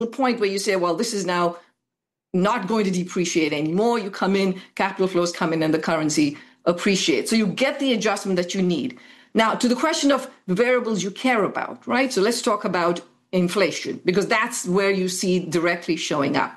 point where you say, well, this is now not going to depreciate anymore. You come in, capital flows come in, and the currency appreciates. So you get the adjustment that you need. Now, to the question of the variables you care about, right? So let's talk about inflation, because that's where you see directly showing up.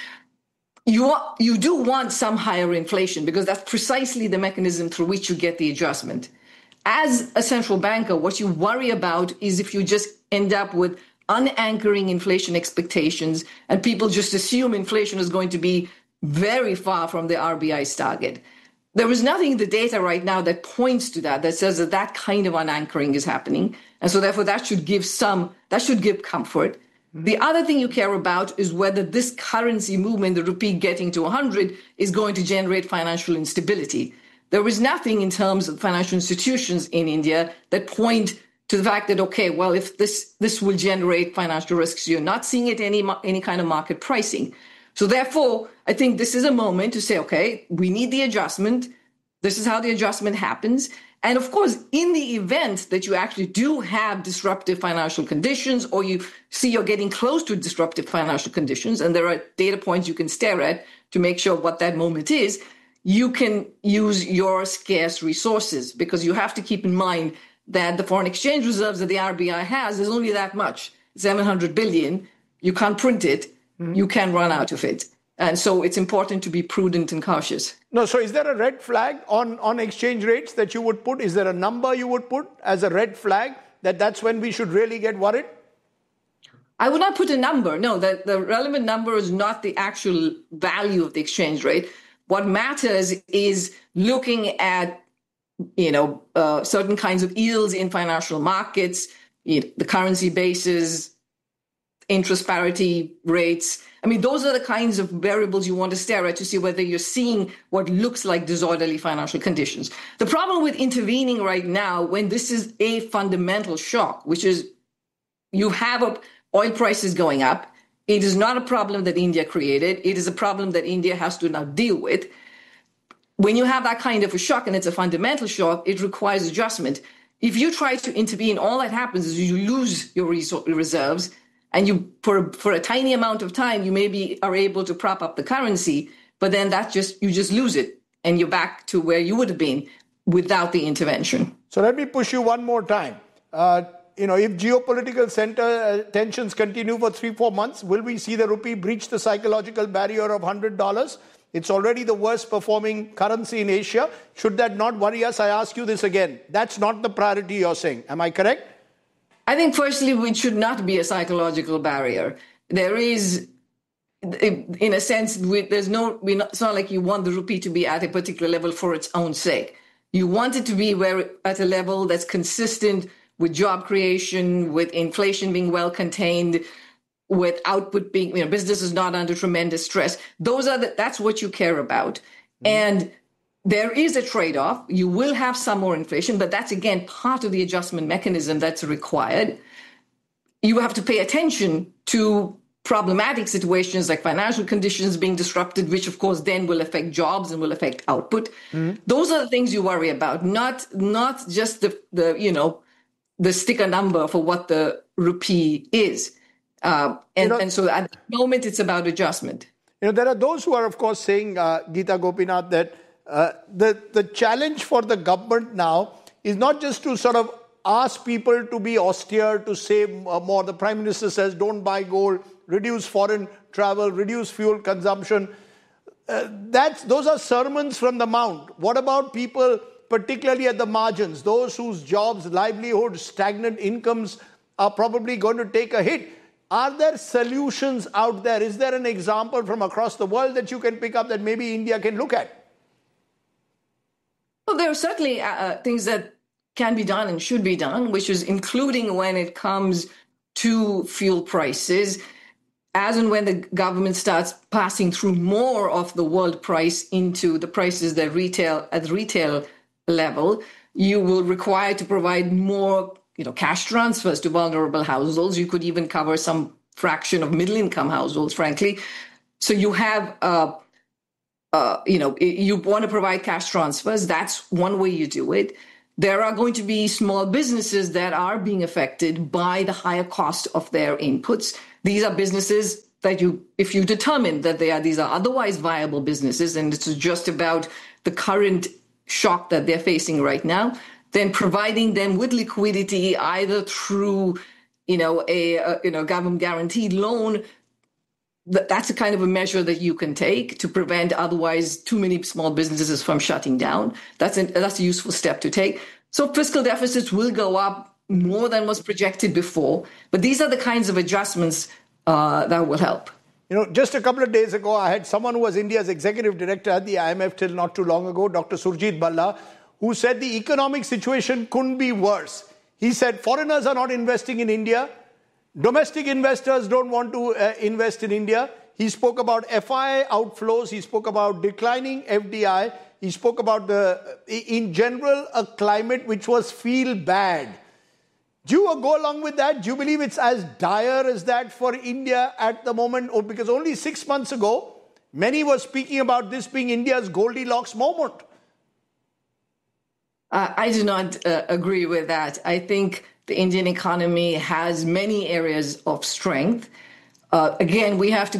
You do want some higher inflation because that's precisely the mechanism through which you get the adjustment. As a central banker, what you worry about is if you just end up with unanchoring inflation expectations and people just assume inflation is going to be very far from the RBI's target. There is nothing in the data right now that points to that says that that kind of unanchoring is happening. And so therefore that should give comfort. The other thing you care about is whether this currency movement, the rupee getting to 100, is going to generate financial instability. There is nothing in terms of financial institutions in India that point to the fact that, okay, well, if this will generate financial risks, you're not seeing it any kind of market pricing. So therefore, I think this is a moment to say, okay, we need the adjustment. This is how the adjustment happens. And of course, in the event that you actually do have disruptive financial conditions, or you see you're getting close to disruptive financial conditions, and there are data points you can stare at to make sure what that moment is, you can use your scarce resources, because you have to keep in mind that the foreign exchange reserves that the RBI has is only that much, 700 billion. You can't print it. You can run out of it. And so it's important to be prudent and cautious. No, so is there a red flag on exchange rates that you would put? Is there a number you would put as a red flag that's when we should really get worried? I would not put a number. No, the relevant number is not the actual value of the exchange rate. What matters is looking at, certain kinds of yields in financial markets, the currency bases, interest parity rates. I mean, those are the kinds of variables you want to stare at to see whether you're seeing what looks like disorderly financial conditions. The problem with intervening right now, when this is a fundamental shock, which is you have oil prices going up, it is not a problem that India created. It is a problem that India has to now deal with. When you have that kind of a shock, and it's a fundamental shock, it requires adjustment. If you try to intervene, all that happens is you lose your reserves. And you, for a tiny amount of time, you maybe are able to prop up the currency, but then you just lose it, and you're back to where you would have been without the intervention. So let me push you one more time. If geopolitical center tensions continue for 3-4 months, will we see the rupee breach the psychological barrier of $100? It's already the worst performing currency in Asia. Should that not worry us? I ask you this again. That's not the priority you're saying. Am I correct? I think, firstly, it should not be a psychological barrier. There is, in a sense, it's not like you want the rupee to be at a particular level for its own sake. You want it to be at a level that's consistent with job creation, with inflation being well contained, with output being, business is not under tremendous stress. That's what you care about. And there is a trade-off. You will have some more inflation, but that's, again, part of the adjustment mechanism that's required. You have to pay attention to problematic situations like financial conditions being disrupted, which, of course, then will affect jobs and will affect output. Those are the things you worry about, not just the sticker number for what the rupee is. And so at the moment, it's about adjustment. There are those who are, of course, saying, Geeta Gopinath, that the challenge for the government now is not just to sort of ask people to be austere, to save more. The Prime Minister says, don't buy gold, reduce foreign travel, reduce fuel consumption. Those are sermons from the Mount. What about people, particularly at the margins, those whose jobs, livelihoods, stagnant incomes are probably going to take a hit? Are there solutions out there? Is there an example from across the world that you can pick up that maybe India can look at? Well, there are certainly things that can be done and should be done, which is including when it comes to fuel prices, as and when the government starts passing through more of the world price into the prices that retail at the retail level, you will require to provide more cash transfers to vulnerable households. You could even cover some fraction of middle-income households, frankly. So you have, you want to provide cash transfers. That's one way you do it. there are going to be small businesses that are being affected by the higher cost of their inputs. These are businesses that if you determine that these are otherwise viable businesses, and it's just about the current shock that they're facing right now, then providing them with liquidity either through, a government guaranteed loan. That's a kind of a measure that you can take to prevent otherwise too many small businesses from shutting down. That's a useful step to take. So fiscal deficits will go up more than was projected before, but these are the kinds of adjustments that will help. Just a couple of days ago, I had someone who was India's executive director at the IMF till not too long ago, Dr. Surjit Bhalla, who said the economic situation couldn't be worse. He said foreigners are not investing in India. Domestic investors don't want to invest in India. He spoke about FII outflows. He spoke about declining FDI. He spoke about in general, a climate which was feel bad. Do you go along with that? Do you believe it's as dire as that for India at the moment? Or because only 6 months ago, many were speaking about this being India's Goldilocks moment. I do not agree with that. I think the Indian economy has many areas of strength. Again, we have to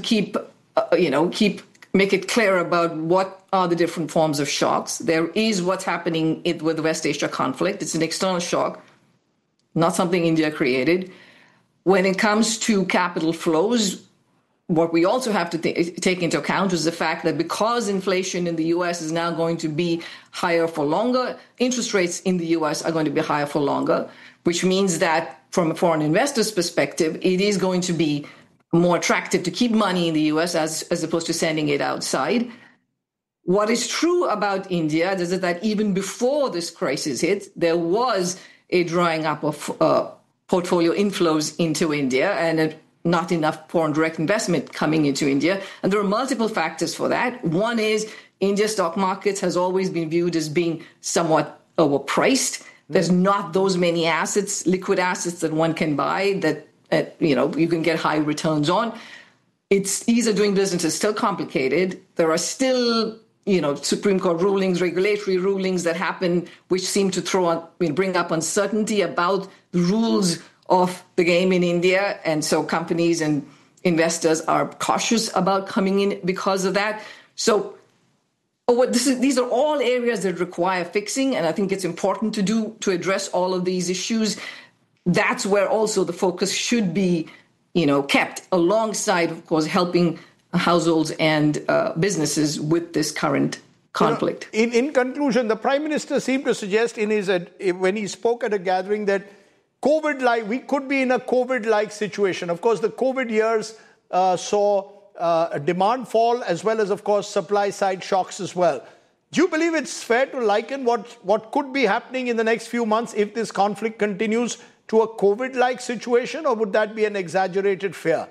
make it clear about what are the different forms of shocks. There is what's happening with the West Asia conflict. It's an external shock, not something India created. When it comes to capital flows, what we also have to take into account is the fact that because inflation in the U.S. is now going to be higher for longer, interest rates in the U.S. are going to be higher for longer, which means that from a foreign investor's perspective, it is going to be more attractive to keep money in the U.S. as opposed to sending it outside. What is true about India is that even before this crisis hit, there was a drying up of portfolio inflows into India and not enough foreign direct investment coming into India. And there are multiple factors for that. One is India's stock markets has always been viewed as being somewhat overpriced. There's not those many assets, liquid assets that one can buy that you can get high returns on. Ease of doing business is still complicated. There are still Supreme Court rulings, regulatory rulings that happen, which seem to bring up uncertainty about the rules of the game in India. And so companies and investors are cautious about coming in because of that. So these are all areas that require fixing. And I think it's important to address all of these issues. That's where also the focus should be, kept alongside, of course, helping households and businesses with this current conflict. In conclusion, the Prime Minister seemed to suggest when he spoke at a gathering that we could be in a COVID-like situation. Of course, the COVID years saw a demand fall as well as, of course, supply-side shocks as well. Do you believe it's fair to liken what could be happening in the next few months if this conflict continues to a COVID-like situation, or would that be an exaggerated fear?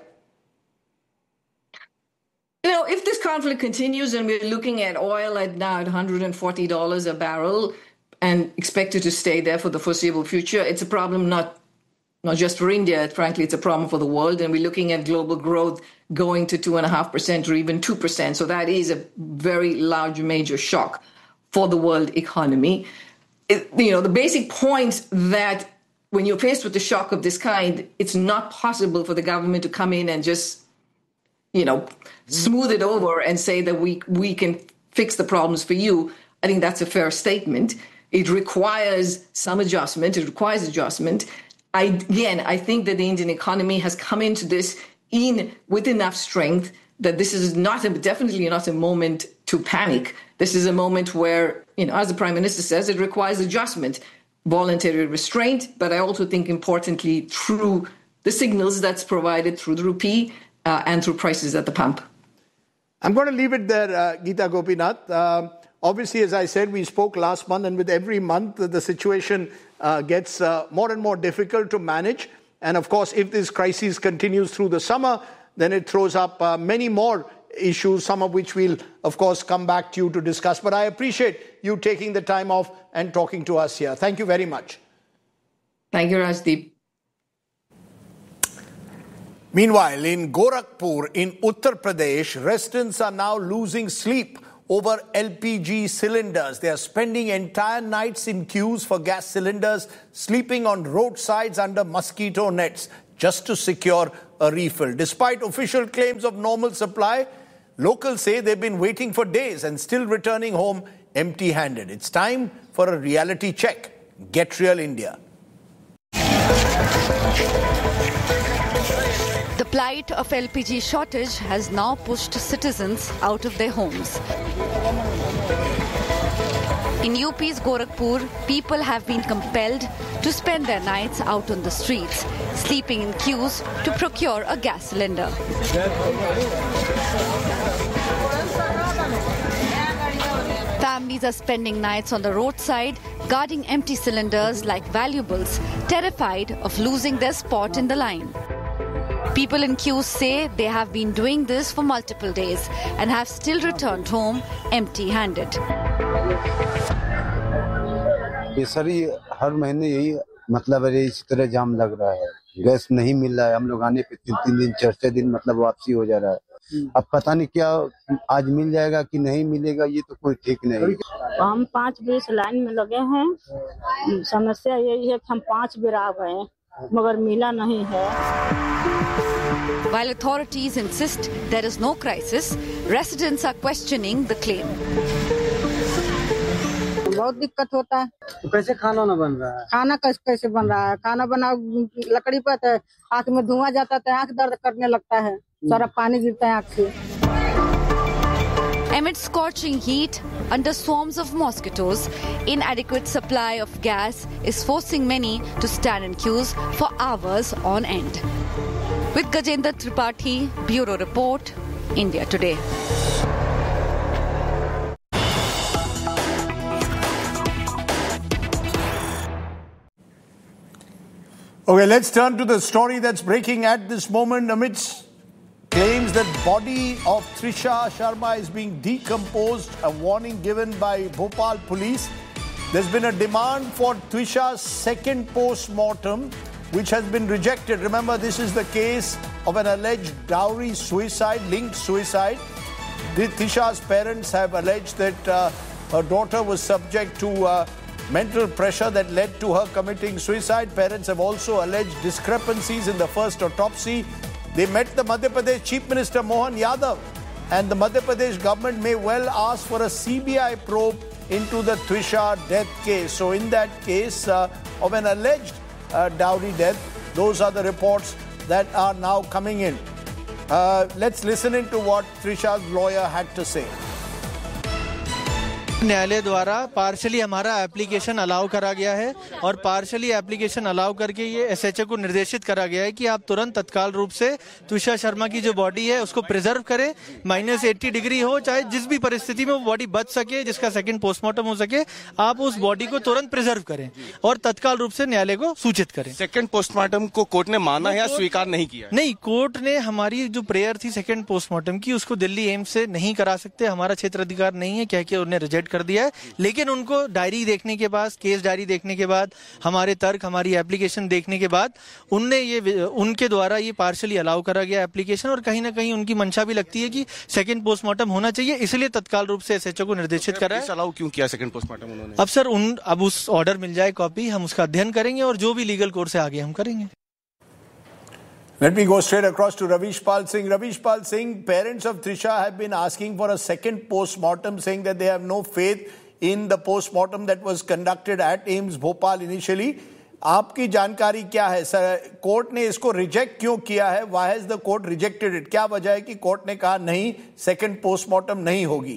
If this conflict continues and we're looking at oil at now at $140 a barrel and expected to stay there for the foreseeable future, it's a problem not just for India. Frankly, it's a problem for the world. And we're looking at global growth going to 2.5% or even 2%. So that is a very large, major shock for the world economy. The basic point that when you're faced with a shock of this kind, it's not possible for the government to come in and just smooth it over and say that we can fix the problems for you. I think that's a fair statement. It requires some adjustment. It requires adjustment. I think that the Indian economy has come into this with enough strength that this is definitely not a moment to panic. This is a moment where, as the Prime Minister says, it requires adjustment, voluntary restraint, but I also think importantly through the signals that's provided through the rupee and through prices at the pump. I'm going to leave it there, Geeta Gopinath. Obviously, as I said, we spoke last month, and with every month, the situation gets more and more difficult to manage. And of course, if this crisis continues through the summer, then it throws up many more issues, some of which we'll, of course, come back to you to discuss. But I appreciate you taking the time off and talking to us here. Thank you very much. Thank you, Rajdeep. Meanwhile, in Gorakhpur, in Uttar Pradesh, residents are now losing sleep over LPG cylinders. They are spending entire nights in queues for gas cylinders, sleeping on roadsides under mosquito nets just to secure a refill. Despite official claims of normal supply, locals say they've been waiting for days and still returning home empty-handed. It's time for a reality check. Get Real India. The plight of LPG shortage has now pushed citizens out of their homes. In UP's Gorakhpur, people have been compelled to spend their nights out on the streets, sleeping in queues to procure a gas cylinder. Families are spending nights on the roadside, guarding empty cylinders like valuables, terrified of losing their spot in the line. People in queues say they have been doing this for multiple days and have still returned home empty-handed. ये सारी हर महीने यही मतलब है, इस तरह जाम लग रहा है। गैस नहीं मिल रहा है, हम लोग आने पे 3 दिन 4 दिन मतलब वापसी हो जा रहा है। अब पता नहीं क्या आज मिल जाएगा कि नहीं मिलेगा, ये तो कोई ठीक नहीं। हम 5 बजे से लाइन में लगे हैं। समस्या यही है कि हम 5 बेर आ गए मगर मिला नहीं है। While authorities insist there is no crisis, residents are questioning the claim. बहुत दिक्कत होता है। तो कैसे खाना ना बन रहा है? खाना कैसे बन रहा है? खाना बना लकड़ी पर है, आँख में धुआं जाता है, आँख दर्द करने लगता है, सारा पानी गिरता है आँख से। Amid scorching heat, under swarms of mosquitoes, inadequate supply of gas is forcing many to stand in queues for hours on end. With Gajendra Tripathi, Bureau Report, India Today. Okay, let's turn to the story that's breaking at this moment amidst claims that body of Trisha Sharma is being decomposed, a warning given by Bhopal police. There's been a demand for Trisha's second post-mortem, which has been rejected. Remember, this is the case of an alleged dowry suicide, linked suicide. Trisha's parents have alleged that her daughter was subject to mental pressure that led to her committing suicide. Parents have also alleged discrepancies in the first autopsy. They met the Madhya Pradesh Chief Minister Mohan Yadav, and the Madhya Pradesh government may well ask for a CBI probe into the Trisha death case. So in that case of an alleged dowry death, those are the reports that are now coming in. Let's listen into what Trisha's lawyer had to say. न्यायालय द्वारा partially हमारा application allow करा गया है और partially application allow करके ये SHO को निर्देशित करा गया है कि आप तुरंत तत्काल रूप से त्रिशा शर्मा की जो बॉडी है उसको प्रिजर्व करें, -80 डिग्री हो, चाहे जिस भी परिस्थिति में वो बॉडी बच सके, जिसका सेकंड पोस्टमार्टम हो सके, आप उस बॉडी को तुरंत प्रिजर्व करें और तत्काल रूप से न्यायालय को सूचित करें। सेकंड पोस्टमार्टम को कोर्ट ने माना है या स्वीकार नहीं किया? नहीं, कोर्ट ने हमारी जो प्रेयर थी सेकंड पोस्टमार्टम की उसको दिल्ली एम्स से नहीं करा सकते, हमारा क्षेत्र अधिकार नहीं है कह के उन्हें रिजेक्ट कर दिया है। लेकिन उनको डायरी देखने के बाद, केस डायरी देखने के बाद, हमारे तर्क, हमारी एप्लीकेशन देखने के बाद उनके द्वारा ये पार्शली अलाउ करा गया एप्लीकेशन और कहीं ना कहीं उनकी मंशा भी लगती है कि सेकंड पोस्टमार्टम होना चाहिए, इसलिए तत्काल रूप से एसएचओ को निर्देशित करा है। अलाउ क्यों किया सेकंड पोस्टमार्टम उन्होंने? अब सर अब उस ऑर्डर मिल जाए कॉपी, हम उसका अध्ययन करेंगे और जो भी लीगल कोर्स से आगे हम करेंगे। Let me go straight across to Ravishpal Singh. Ravishpal Singh, parents of Trisha have been asking for a second post-mortem, saying that they have no faith in the post-mortem that was conducted at AIIMS Bhopal initially. आपकी जानकारी क्या है sir? Court ने इसको reject क्यों किया है? Why has the court rejected it? क्या वजह है कि कोर्ट ने कहा नहीं, सेकंड पोस्टमार्टम नहीं होगी?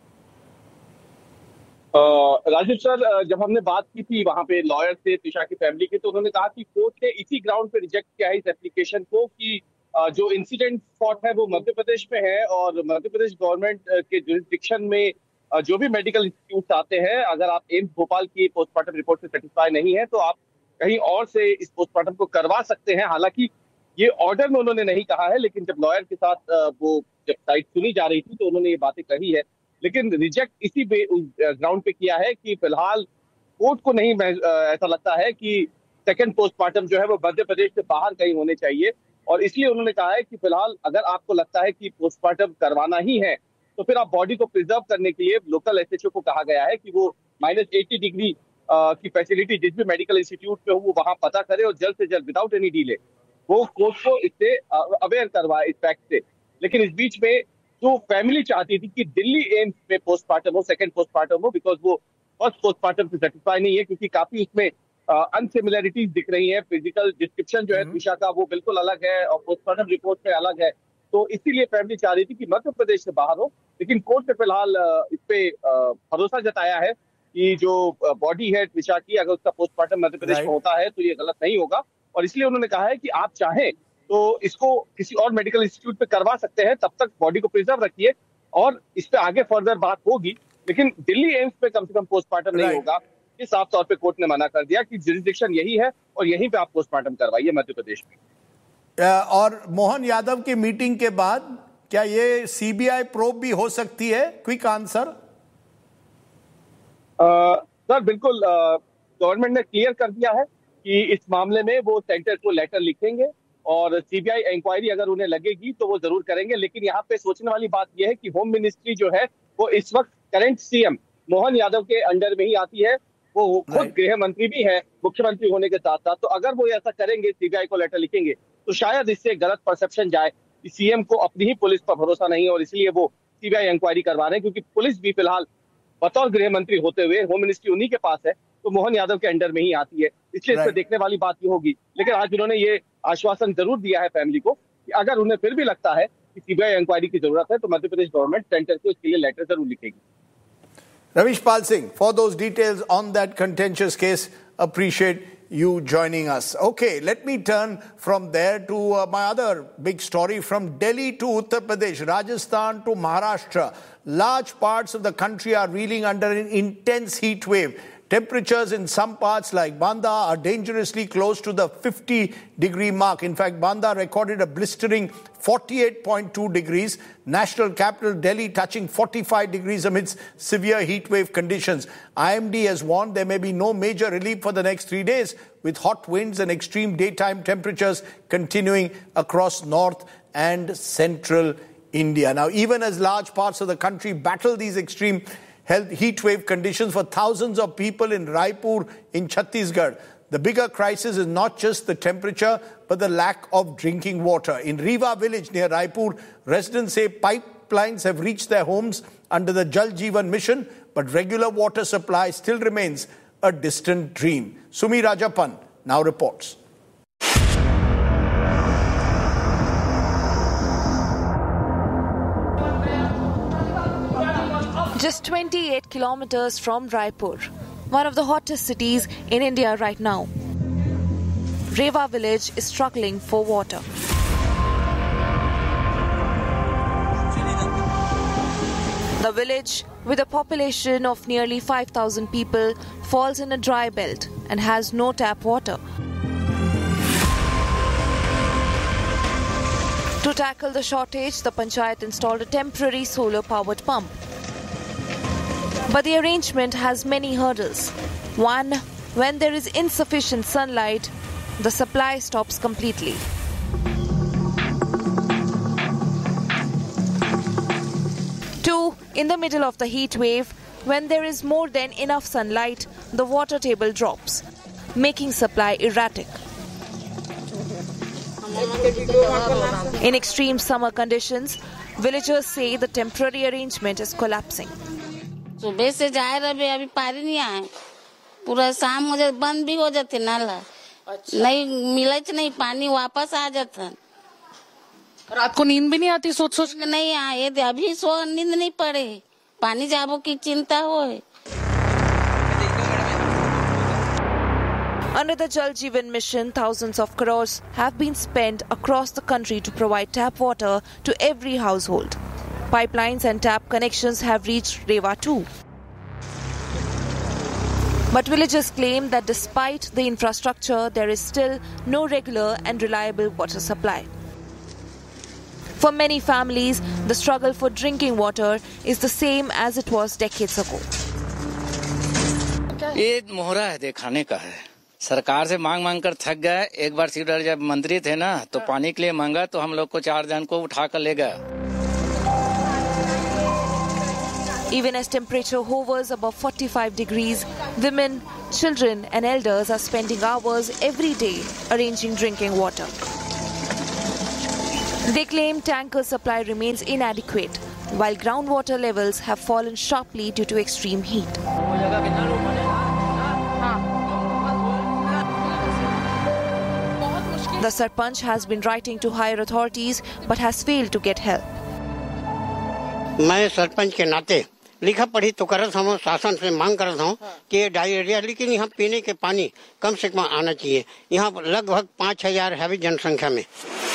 राजीव सर, जब हमने बात की थी वहां पे लॉयर से त्रिशा की फैमिली के, तो उन्होंने कहा कि कोर्ट ने इसी ग्राउंड पे रिजेक्ट किया है इस एप्लीकेशन को कि जो इंसिडेंट स्पॉट है वो मध्य प्रदेश में है और मध्य प्रदेश गवर्नमेंट के जुरिस्डिक्शन में जो भी मेडिकल इंस्टीट्यूट आते हैं, अगर आप एम्स भोपाल की पोस्टमार्टम रिपोर्ट से सेटिस्फाई नहीं है तो आप कहीं और से इस पोस्टमार्टम को करवा सकते हैं। हालांकि ये ऑर्डर में उन्होंने नहीं कहा है, लेकिन जब लॉयर के साथ वो जब साइड सुनी जा रही थी तो उन्होंने ये बातें कही है, लेकिन रिजेक्ट इसी ग्राउंड पे किया है कि फिलहाल कोर्ट को नहीं ऐसा लगता है कि सेकंड पोस्टमार्टम जो है वो मध्य प्रदेश से बाहर कहीं होने चाहिए और इसलिए उन्होंने कहा है कि फिलहाल अगर आपको लगता है कि पोस्टमार्टम करवाना ही है तो फिर आप बॉडी को प्रिजर्व करने के लिए लोकल एसएचओ को कहा गया है कि वो -80 डिग्री की फैसिलिटी जिस भी मेडिकल इंस्टीट्यूट पे हो वो वहां पता करे और जल्द से जल्द विदाउट एनी डिले वो कोर्ट को इससे अवेयर करवाए इस फैक्ट से। लेकिन इस बीच में जो फैमिली चाहती थी कि दिल्ली एम्स में पोस्टमार्टम हो, सेकंड पोस्टमार्टम हो, बिकॉज वो फर्स्ट पोस्टमार्टम से सेटिस्फाई नहीं है क्योंकि काफी उसमें अनसिमिलरिटीज दिख रही है। फिजिकल डिस्क्रिप्शन जो है त्रिशा का वो बिल्कुल अलग है और पोस्टमार्टम रिपोर्ट में अलग है। तो इसीलिए फैमिली चाह रही थी कि मध्य प्रदेश से बाहर हो, लेकिन कोर्ट ने फिलहाल इस पे भरोसा जताया है कि जो बॉडी है त्रिशा की, अगर उसका पोस्टमार्टम मध्य प्रदेश में होता है तो ये गलत नहीं होगा। और इसलिए उन्होंने कहा है कि आप चाहें तो इसको किसी और मेडिकल इंस्टीट्यूट पे करवा सकते हैं, तब तक बॉडी को प्रिजर्व रखिए और इस पे आगे फर्दर बात होगी, लेकिन दिल्ली एम्स पे कम से कम पोस्टमार्टम नहीं होगा। ये साफ तौर पे कोर्ट ने मना कर दिया कि जुरिसडिक्शन यही है और यहीं पे आप पोस्टमार्टम करवाइए मध्य प्रदेश में। और मोहन यादव की मीटिंग के बाद क्या ये सीबीआई प्रोब भी हो सकती है? Quick answer. सर बिल्कुल, गवर्नमेंट ने क्लियर कर दिया है कि इस मामले में वो सेंटर को लेटर लिखेंगे और सीबीआई इंक्वायरी अगर उन्हें लगेगी तो वो जरूर करेंगे। लेकिन यहाँ पे सोचने वाली बात यह है कि होम मिनिस्ट्री जो है वो इस वक्त करंट सीएम मोहन यादव के अंडर में ही आती है। वो खुद गृह मंत्री भी है मुख्यमंत्री होने के साथ साथ। तो अगर वो ऐसा करेंगे, सीबीआई को लेटर लिखेंगे, तो शायद इससे गलत परसेप्शन जाए कि सीएम को अपनी ही पुलिस पर भरोसा नहीं है और इसलिए वो सीबीआई इंक्वायरी करवा रहे हैं, क्योंकि पुलिस भी फिलहाल बतौर गृह मंत्री होते हुए होम मिनिस्ट्री उन्हीं के पास है, तो मोहन यादव के अंडर में ही आती है। इसलिए इस पर देखने वाली बात ये होगी। लेकिन आज उन्होंने ये आश्वासन जरूर दिया है फैमिली को कि अगर उन्हें फिर भी लगता है कि सीबीआई इंक्वायरी की जरूरत है तो मध्य प्रदेश गवर्नमेंट सेंटर को इसके लिए लेटर जरूर लिखेगी। Ravish Pal Singh, for those details on that contentious case, appreciate you joining us. Okay, let me turn from there to my other big story, from Delhi to Uttar Pradesh, Rajasthan to Maharashtra. Large parts of the country are reeling under an intense heat wave. Temperatures in some parts like Banda are dangerously close to the 50-degree mark. In fact, Banda recorded a blistering 48.2 degrees. National capital Delhi touching 45 degrees amidst severe heat wave conditions. IMD has warned there may be no major relief for the next 3 days, with hot winds and extreme daytime temperatures continuing across north and central India. Now, even as large parts of the country battle these extreme heat wave conditions, for thousands of people in Raipur in Chhattisgarh, the bigger crisis is not just the temperature but the lack of drinking water. In Rewa village near Raipur, residents say pipelines have reached their homes under the Jal Jeevan mission, but regular water supply still remains a distant dream. Sumi Rajapan now reports. Just 28 kilometers from Raipur, one of the hottest cities in India right now, Rewa village is struggling for water. The village, with a population of nearly 5,000 people, falls in a dry belt and has no tap water. To tackle the shortage, the panchayat installed a temporary solar-powered pump. But the arrangement has many hurdles. One, when there is insufficient sunlight, the supply stops completely. Two, in the middle of the heat wave, when there is more than enough sunlight, the water table drops, making supply erratic. In extreme summer conditions, villagers say the temporary arrangement is collapsing. सुबह से जा रहे अभी पानी नहीं आए, पूरा शाम हो जाए बंद भी हो जाते नल, नहीं मिले नहीं पानी वापस आ जाता। रात को नींद भी नहीं आती? सोच सोच नहीं आए अभी सो नींद नहीं पड़े, पानी जाबो की चिंता हो। Under the Jal Jeevan mission, thousands of crores have been spent across the country to provide tap water to every household. Pipelines and tap connections have reached Rewa too. But villagers claim that despite the infrastructure, there is still no regular and reliable water supply. For many families, the struggle for drinking water is the same as it was decades ago. ये मोहरा है दिखाने का है, सरकार से मांग मांग कर थक गए। एक बार सीडर जब मंत्री थे ना तो पानी के लिए मांगा तो हम लोग को 4 जन को उठा कर ले गया। Even as temperature hovers above 45 degrees, women, children and elders are spending hours every day arranging drinking water. They claim tanker supply remains inadequate, while groundwater levels have fallen sharply due to extreme heat. The Sarpanch has been writing to higher authorities but has failed to get help. मैं सरपंच के नाते लिखा पढ़ी तो करत हूँ, शासन से मांग करत हूँ कि ये डायरिया, लेकिन यहाँ पीने के पानी कम से कम आना चाहिए। यहाँ लगभग 5,000 है जनसंख्या में।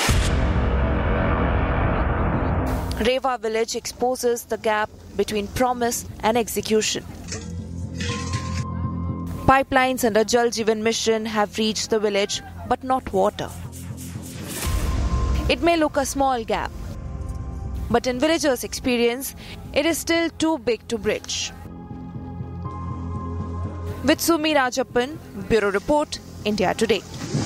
Rewa village exposes the gap between promise and execution. Pipelines under Jal Jeevan Mission have reached the village, but not water. It may look a small gap, but in villagers' experience, it is still too big to bridge. With Sumi Rajappan, Bureau Report, India Today.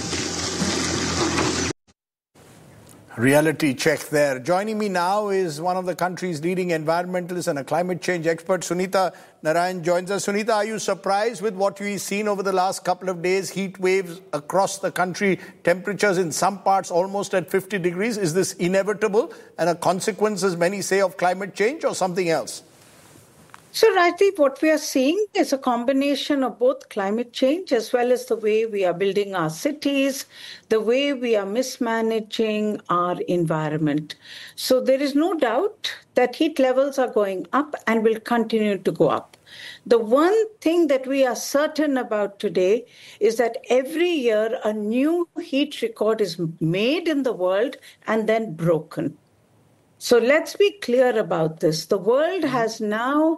Reality check there. Joining me now is one of the country's leading environmentalists and a climate change expert. Sunita Narayan joins us. Sunita, are you surprised with what we've seen over the last couple of days? Heat waves across the country, temperatures in some parts almost at 50 degrees. Is this inevitable and a consequence, as many say, of climate change or something else? So, Rajdeep, what we are seeing is a combination of both climate change as well as the way we are building our cities, the way we are mismanaging our environment. So there is no doubt that heat levels are going up and will continue to go up. The one thing that we are certain about today is that every year a new heat record is made in the world and then broken. So let's be clear about this. The world has now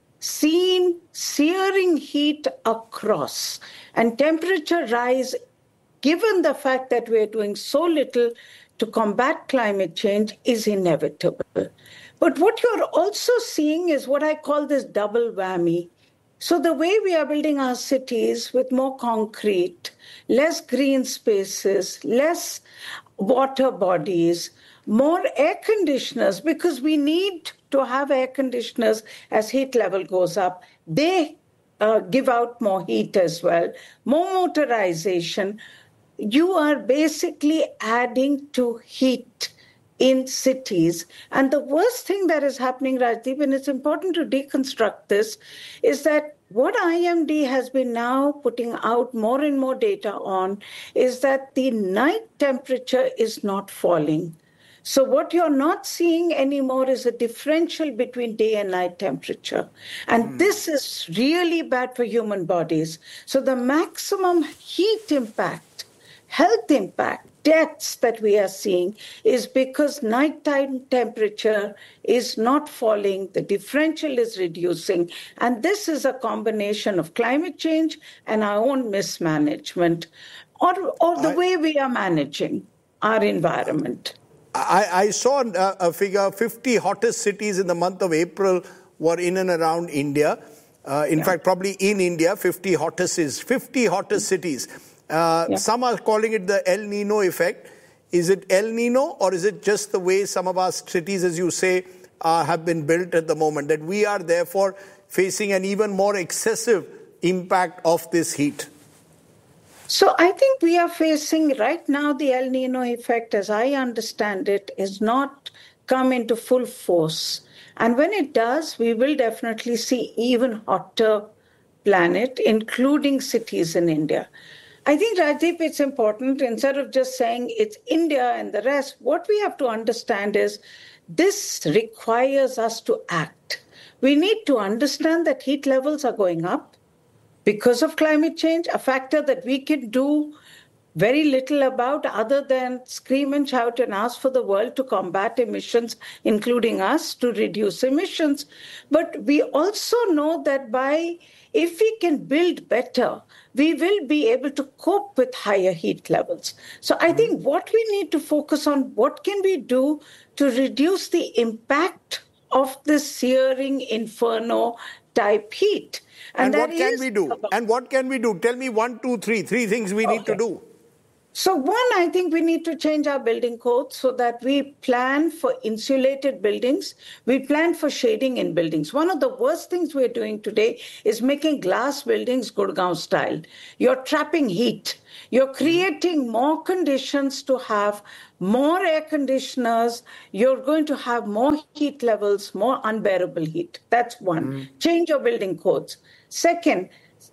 seen searing heat across, and temperature rise, given the fact that we're doing so little to combat climate change, is inevitable. But what you're also seeing is what I call this double whammy. So the way we are building our cities with more concrete, less green spaces, less water bodies, more air conditioners, because we need to have air conditioners as heat level goes up. They give out more heat as well. More motorization. You are basically adding to heat in cities. And the worst thing that is happening, Rajdeep, and it's important to deconstruct this, is that what IMD has been now putting out more and more data on is that the night temperature is not falling. So what you're not seeing anymore is a differential between day and night temperature. And this is really bad for human bodies. So the maximum heat impact, health impact, deaths that we are seeing is because nighttime temperature is not falling, the differential is reducing. And this is a combination of climate change and our own mismanagement, or the way we are managing our environment. I saw a figure, 50 hottest cities in the month of April were in and around India. In fact, probably in India, 50 hottest cities. Some are calling it the El Nino effect. Is it El Nino, or is it just the way some of our cities, as you say, have been built at the moment, that we are therefore facing an even more excessive impact of this heat? So I think we are facing right now the El Nino effect, as I understand it, is not come into full force. And when it does, we will definitely see even hotter planet, including cities in India. I think, Rajdeep, it's important, instead of just saying it's India and the rest, what we have to understand is this requires us to act. We need to understand that heat levels are going up because of climate change, a factor that we can do very little about other than scream and shout and ask for the world to combat emissions, including us, to reduce emissions. But we also know that if we can build better, we will be able to cope with higher heat levels. So I think what we need to focus on, what can we do to reduce the impact of this searing inferno type heat? And what can we do? And what can we do? Tell me 1, 2, 3 things we need to do. So one, I think we need to change our building code so that we plan for insulated buildings. We plan for shading in buildings. One of the worst things we're doing today is making glass buildings Gurgaon style. You're trapping heat. You're creating more conditions to have more air conditioners. You're going to have more heat levels, more unbearable heat. That's one. Change your building codes. Second,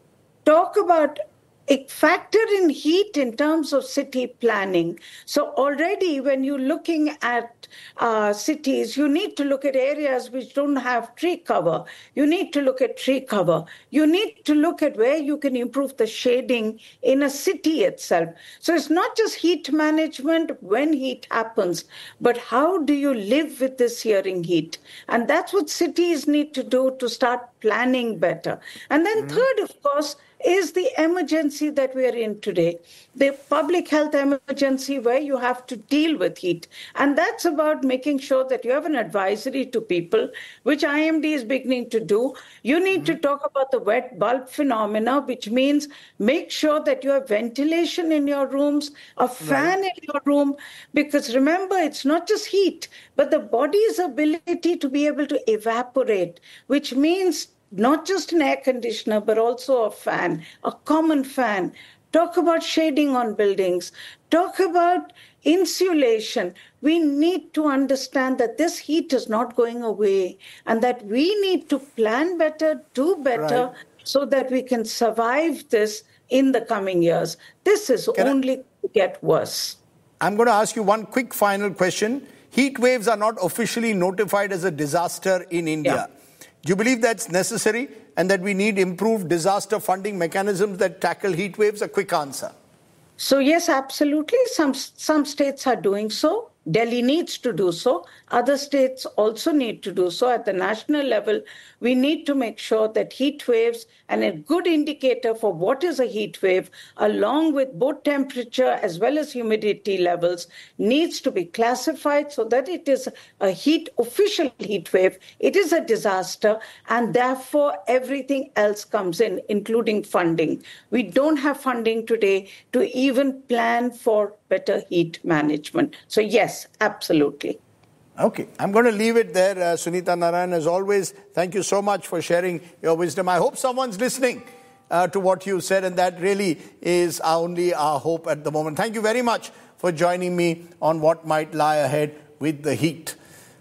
talk about factor in heat in terms of city planning. So already when you're looking at cities, you need to look at areas which don't have tree cover. You need to look at tree cover. You need to look at where you can improve the shading in a city itself. So it's not just heat management when heat happens, but how do you live with this searing heat? And that's what cities need to do to start planning better. And then third, of course, is the emergency that we are in today, the public health emergency where you have to deal with heat. And that's about making sure that you have an advisory to people, which IMD is beginning to do. You need to talk about the wet bulb phenomena, which means make sure that you have ventilation in your rooms, a fan in your room, because remember, it's not just heat, but the body's ability to be able to evaporate, which means not just an air conditioner, but also a fan, a common fan. Talk about shading on buildings. Talk about insulation. We need to understand that this heat is not going away and that we need to plan better, do better, so that we can survive this in the coming years. This is only going to get worse. I'm going to ask you one quick final question. Heat waves are not officially notified as a disaster in India. Do you believe that's necessary and that we need improved disaster funding mechanisms that tackle heat waves? A quick answer. So yes, absolutely. Some states are doing so. Delhi needs to do so. Other states also need to do so. At the national level, we need to make sure that heat waves, and a good indicator for what is a heat wave, along with both temperature as well as humidity levels, needs to be classified so that it is a official heat wave. It is a disaster, and therefore everything else comes in, including funding. We don't have funding today to even plan for better heat management. So yes, absolutely. Okay, I'm going to leave it there. Sunita Narayan, as always, thank you so much for sharing your wisdom. I hope someone's listening to what you said, and that really is only our hope at the moment. Thank you very much for joining me on what might lie ahead with the heat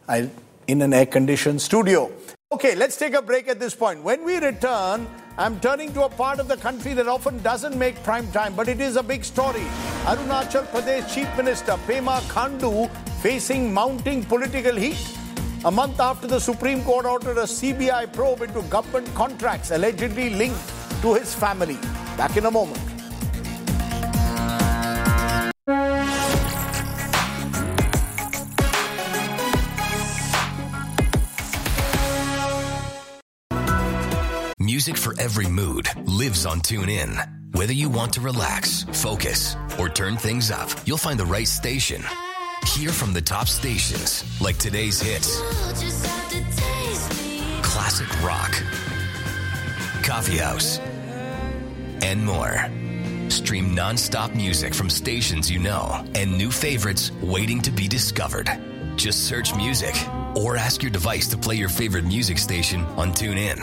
in an air-conditioned studio. Okay, let's take a break at this point. When we return, I'm turning to a part of the country that often doesn't make prime time, but it is a big story. Arunachal Pradesh Chief Minister Pema Khandu facing mounting political heat. A month after the Supreme Court ordered a CBI probe into government contracts allegedly linked to his family. Back in a moment. Music for every mood lives on TuneIn. Whether you want to relax, focus, or turn things up, you'll find the right station. Hear from the top stations like today's hits, classic rock, coffee house, and more. Stream non-stop music from stations you know and new favorites waiting to be discovered. Just search music or ask your device to play your favorite music station on TuneIn.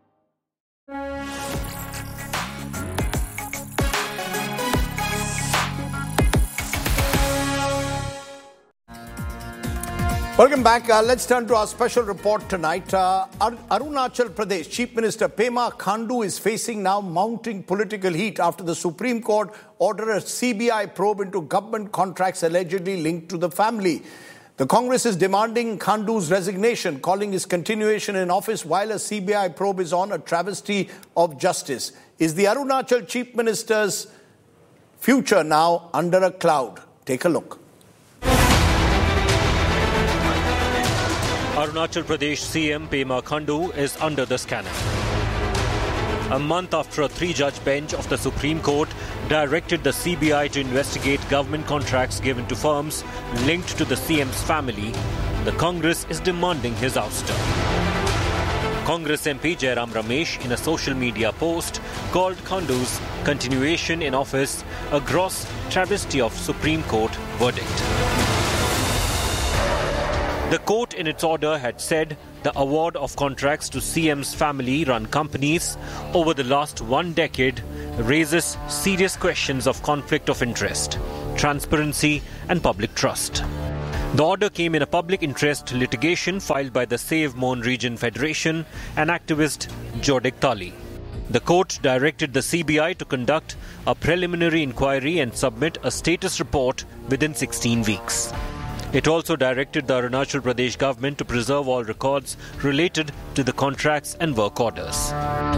Welcome back. Let's turn to our special report tonight. Arunachal Pradesh Chief Minister Pema Khandu is facing now mounting political heat after the Supreme Court ordered a CBI probe into government contracts allegedly linked to the family. The Congress is demanding Khandu's resignation, calling his continuation in office while a CBI probe is on a travesty of justice. Is the Arunachal Chief Minister's future now under a cloud? Take a look. Arunachal Pradesh CM Pema Khandu is under the scanner. A month after a 3-judge bench of the Supreme Court directed the CBI to investigate government contracts given to firms linked to the CM's family, the Congress is demanding his ouster. Congress MP Jairam Ramesh, in a social media post, called Khandu's continuation in office a gross travesty of Supreme Court verdict. The court in its order had said the award of contracts to CM's family-run companies over the last 1 decade raises serious questions of conflict of interest, transparency and public trust. The order came in a public interest litigation filed by the Save Mon Region Federation and activist Jodik Tali. The court directed the CBI to conduct a preliminary inquiry and submit a status report within 16 weeks. It also directed the Arunachal Pradesh government to preserve all records related to the contracts and work orders.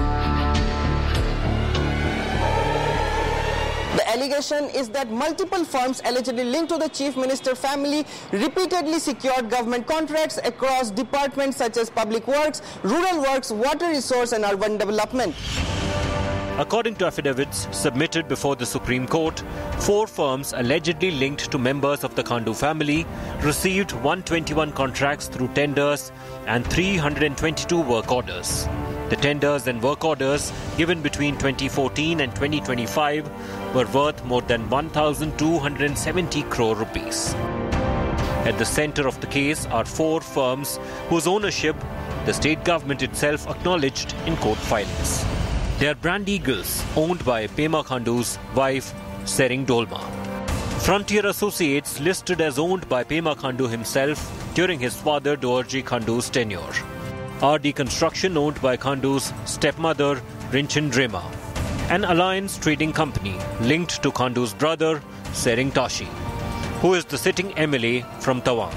The allegation is that multiple firms allegedly linked to the Chief Minister family repeatedly secured government contracts across departments such as Public Works, Rural Works, Water Resource and Urban Development. According to affidavits submitted before the Supreme Court, 4 firms allegedly linked to members of the Khandu family received 121 contracts through tenders and 322 work orders. The tenders and work orders given between 2014 and 2025 were worth more than 1,270 crore rupees. At the center of the case are 4 firms whose ownership the state government itself acknowledged in court filings. They are Brand Eagles, owned by Pema Khandu's wife, Sering Dolma. Frontier Associates, listed as owned by Pema Khandu himself during his father Dorji Khandu's tenure. RD Construction, owned by Khandu's stepmother, Rinchin Drema. An Alliance Trading Company linked to Khandu's brother, Sering Tashi, who is the sitting MLA from Tawang.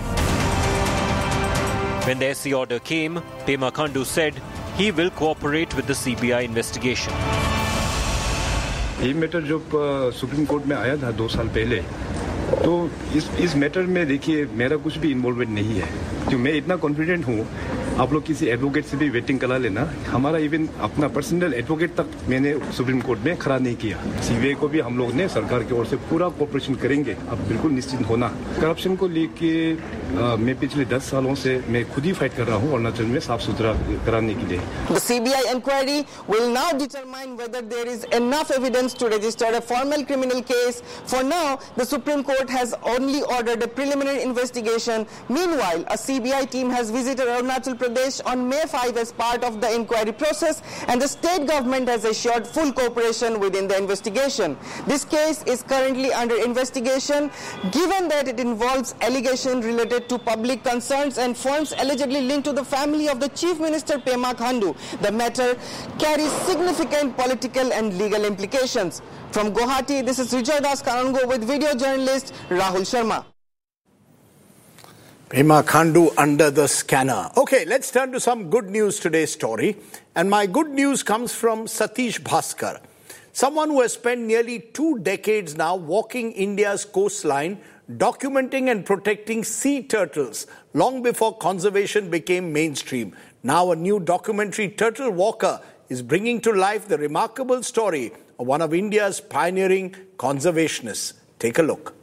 When the SC order came, Pema Khandu said he will cooperate with the CBI investigation. ये matter जब supreme court में आया था 2 साल पहले, तो इस matter में देखिए मेरा कुछ भी इन्वॉल्वमेंट नहीं है, जो मैं इतना कॉन्फिडेंट हूँ. आप लोग किसी एडवोकेट से भी वेटिंग करा लेना. हमारा इवन अपना पर्सनल एडवोकेट तक मैंने सुप्रीम कोर्ट में खड़ा नहीं किया. सीबीआई को भी हम लोग ने सरकार की ओर से पूरा कोऑपरेशन करेंगे. आप बिल्कुल निश्चिंत होना. करप्शन को लेके मैं पिछले 10 सालों से मैं खुद ही फाइट कर रहा हूँ अरुणाचल में साफ सुथरा कराने के लिए. The CBI inquiry will now determine whether there is enough evidence to register a formal criminal case. For now, the Supreme Court has only ordered a preliminary investigation. Meanwhile, a CBI team has visited Arunachal Pradesh on May 5 as part of the inquiry process, and the state government has assured full cooperation within the investigation. This case is currently under investigation, given that it involves allegations related to public concerns and firms allegedly linked to the family of the Chief Minister Pema Khandu. The matter carries significant political and legal implications. From Guwahati, this is Rijoy Das Kanungo with video journalist Rahul Sharma. Pema Khandu under the scanner. Okay, let's turn to some good news today's story. And my good news comes from Satish Bhaskar, someone who has spent nearly 2 decades now walking India's coastline, documenting and protecting sea turtles long before conservation became mainstream. Now a new documentary, Turtle Walker, is bringing to life the remarkable story of one of India's pioneering conservationists. Take a look.